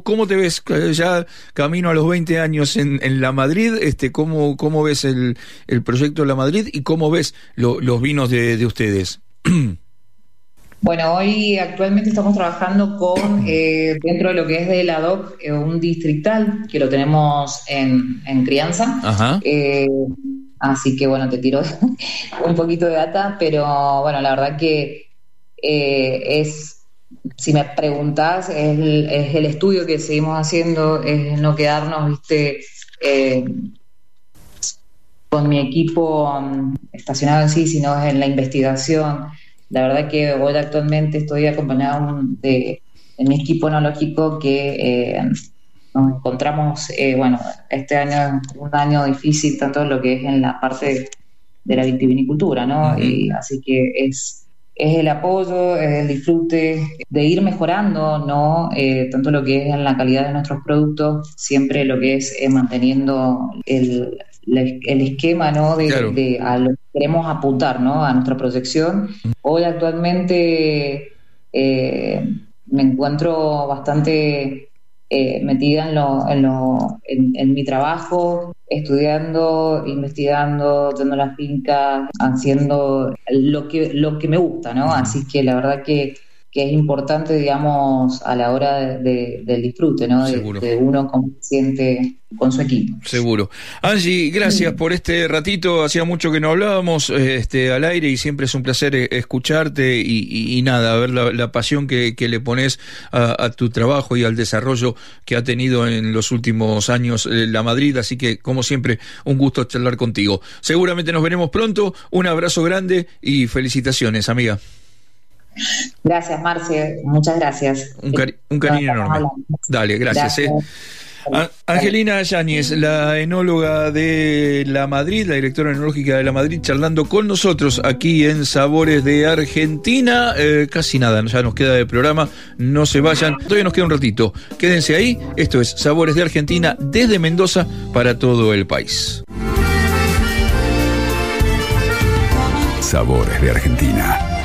¿Cómo te ves ya camino a los 20 años en La Madrid? ¿Cómo ves el proyecto de La Madrid y cómo ves los vinos de ustedes? Bueno, hoy actualmente estamos trabajando con, dentro de lo que es de la DOC, un distrital que lo tenemos en crianza. Ajá. Así que bueno, te tiro un poquito de data, pero bueno, la verdad que si me preguntás, es el estudio que seguimos haciendo, es no quedarnos, con mi equipo estacionado en sí, sino es en la investigación. La verdad que hoy actualmente estoy acompañado de mi equipo enológico que nos encontramos, este año es un año difícil, tanto en lo que es en la parte de la vitivinicultura, ¿no? Uh-huh. Y así que es el apoyo, es el disfrute de ir mejorando, ¿no? Tanto lo que es en la calidad de nuestros productos, siempre lo que es manteniendo el esquema, ¿no? Claro. De a lo que queremos apuntar, ¿no? A nuestra proyección. Hoy actualmente me encuentro bastante metida en mi trabajo, estudiando, investigando, yendo a las fincas, haciendo lo que me gusta, ¿no? Así que la verdad que es importante, digamos, a la hora del disfrute, ¿no? De uno cómo se siente con su equipo. Seguro. Angie, gracias por este ratito. Hacía mucho que no hablábamos al aire y siempre es un placer escucharte y nada, ver la pasión que le pones a tu trabajo y al desarrollo que ha tenido en los últimos años La Madrid. Así que, como siempre, un gusto charlar contigo. Seguramente nos veremos pronto. Un abrazo grande y felicitaciones, amiga. Gracias, Marce. Muchas gracias. Un cariño enorme. Dale, gracias. Angelina Yáñez, la enóloga de La Madrid, la directora enológica de La Madrid, charlando con nosotros aquí en Sabores de Argentina. Casi nada, ya nos queda de programa. No se vayan, todavía nos queda un ratito. Quédense ahí. Esto es Sabores de Argentina desde Mendoza para todo el país. Sabores de Argentina.